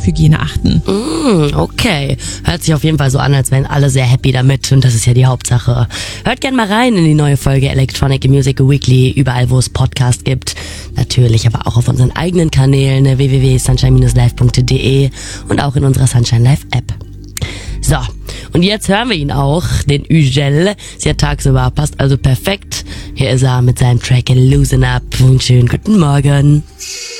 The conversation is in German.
Hygiene achten. Okay. Hört sich auf jeden Fall so an, als wären alle sehr happy damit und das ist ja die Hauptsache. Hört gerne mal rein in die neue Folge Electronic Music Weekly, überall wo es Podcasts gibt. Natürlich aber auch auf unseren eigenen Kanälen www.sunshine-live.de und auch in unserer Sunshine Live App. So, und jetzt hören wir ihn auch, den Ugel. Ist ja tagsüber, passt also perfekt. Hier ist er mit seinem Track Loosen Up. Einen schönen guten Morgen.